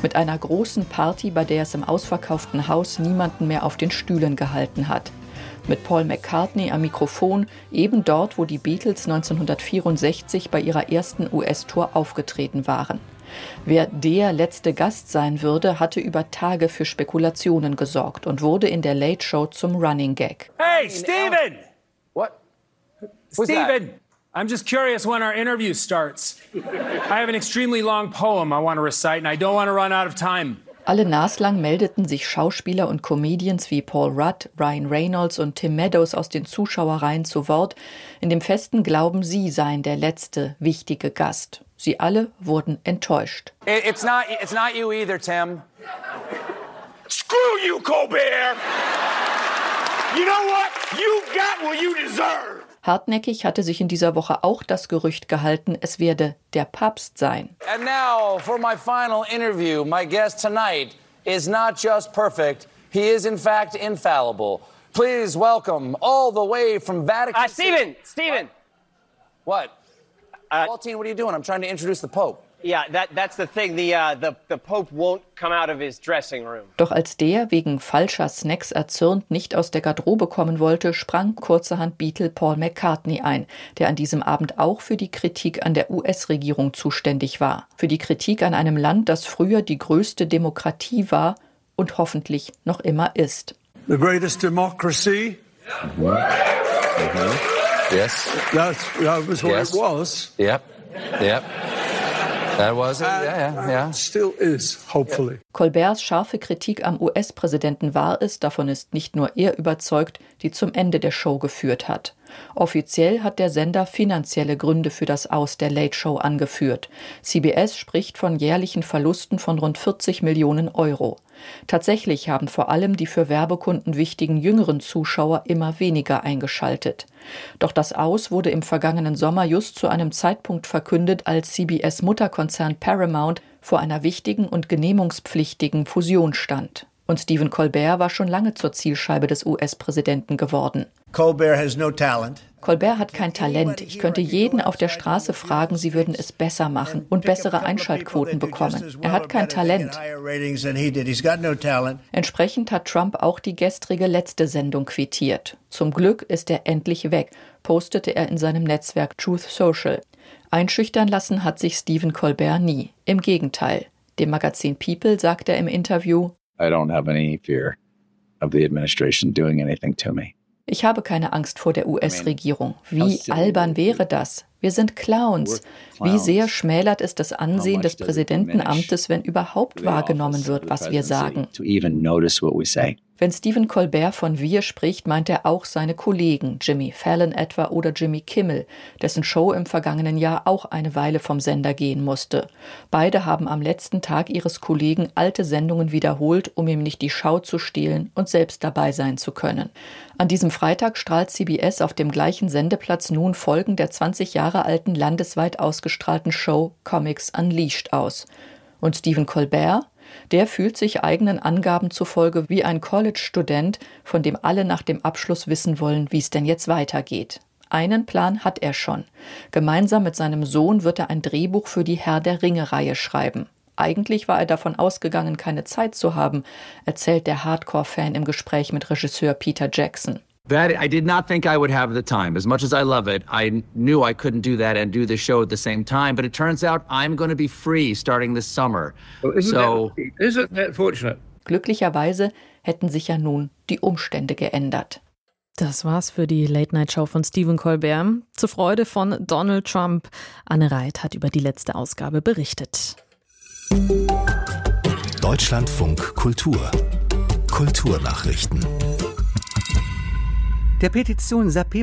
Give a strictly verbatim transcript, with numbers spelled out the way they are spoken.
Mit einer großen Party, bei der es im ausverkauften Haus niemanden mehr auf den Stühlen gehalten hat. Mit Paul McCartney am Mikrofon, eben dort, wo die Beatles neunzehnhundertvierundsechzig bei ihrer ersten U S-Tour aufgetreten waren. Wer der letzte Gast sein würde, hatte über Tage für Spekulationen gesorgt und wurde in der Late Show zum Running Gag. Hey, Stephen! What? Stephen! I'm just curious when our interview starts. I have an extremely long poem I want to recite and I don't want to run out of time. Alle naslang meldeten sich Schauspieler und Comedians wie Paul Rudd, Ryan Reynolds und Tim Meadows aus den Zuschauerreihen zu Wort, in dem festen Glauben, sie seien der letzte wichtige Gast. Sie alle wurden enttäuscht. It's not, it's not you either, Tim. Screw you, Colbert! You know what? You got what you deserve! Hartnäckig hatte sich in dieser Woche auch das Gerücht gehalten, es werde der Papst sein. And now for my final interview. My guest tonight is not just perfect, he is in fact infallible. Please welcome all the way from Vatican Uh, Stephen, Stephen. What? Uh, Waltine, what are you doing? I'm trying to introduce the Pope. Yeah, that, that's the thing. The, uh, the, the Pope won't come out of his dressing room. Doch als der wegen falscher Snacks erzürnt nicht aus der Garderobe kommen wollte, sprang kurzerhand Beatle Paul McCartney ein, der an diesem Abend auch für die Kritik an der U S-Regierung zuständig war. Für die Kritik an einem Land, das früher die größte Demokratie war und hoffentlich noch immer ist. The greatest democracy. Mm-hmm. Mm-hmm. Yes. That's, that was what yes. it was. Yep. Yep. That was it. Yeah, yeah, yeah. Still is, hopefully. Colberts scharfe Kritik am U S-Präsidenten war es, davon ist nicht nur er überzeugt, die zum Ende der Show geführt hat. Offiziell hat der Sender finanzielle Gründe für das Aus der Late Show angeführt. C B S spricht von jährlichen Verlusten von rund vierzig Millionen Euro. Tatsächlich haben vor allem die für Werbekunden wichtigen jüngeren Zuschauer immer weniger eingeschaltet. Doch das Aus wurde im vergangenen Sommer just zu einem Zeitpunkt verkündet, als C B S-Mutterkonzern Paramount vor einer wichtigen und genehmigungspflichtigen Fusion stand. Und Stephen Colbert war schon lange zur Zielscheibe des U S-Präsidenten geworden. Colbert has no talent. Colbert hat kein Talent. Ich könnte jeden auf der Straße fragen, sie würden es besser machen und bessere Einschaltquoten bekommen. Er hat kein Talent. Entsprechend hat Trump auch die gestrige letzte Sendung quittiert. Zum Glück ist er endlich weg, postete er in seinem Netzwerk Truth Social. Einschüchtern lassen hat sich Stephen Colbert nie. Im Gegenteil. Dem Magazin People sagt er im Interview: I don't have any fear of the administration doing anything to me. Ich habe keine Angst vor der U S-Regierung. Wie albern wäre das? Wir sind Clowns. Wie sehr schmälert es das Ansehen des Präsidentenamtes, wenn überhaupt wahrgenommen wird, was wir sagen? Wenn Stephen Colbert von wir spricht, meint er auch seine Kollegen, Jimmy Fallon etwa oder Jimmy Kimmel, dessen Show im vergangenen Jahr auch eine Weile vom Sender gehen musste. Beide haben am letzten Tag ihres Kollegen alte Sendungen wiederholt, um ihm nicht die Schau zu stehlen und selbst dabei sein zu können. An diesem Freitag strahlt C B S auf dem gleichen Sendeplatz nun Folgen der zwanzig Jahre alten landesweit ausgestrahlten Show Comics Unleashed aus. Und Stephen Colbert? Der fühlt sich eigenen Angaben zufolge wie ein College-Student, von dem alle nach dem Abschluss wissen wollen, wie es denn jetzt weitergeht. Einen Plan hat er schon. Gemeinsam mit seinem Sohn wird er ein Drehbuch für die Herr der Ringe-Reihe schreiben. Eigentlich war er davon ausgegangen, keine Zeit zu haben, erzählt der Hardcore-Fan im Gespräch mit Regisseur Peter Jackson. That I did not think I would have the time. As much as I love it, I knew I couldn't do that and do the show at the same time. But it turns out I'm going to be free starting this summer. Well, isn't so, that, isn't that fortunate? Glücklicherweise hätten sich ja nun die Umstände geändert. Das war's für die Late-Night-Show von Stephen Colbert. Zur Freude von Donald Trump. Anne Reit hat über die letzte Ausgabe berichtet. Deutschlandfunk Kultur. Kulturnachrichten. Der Petition Sapé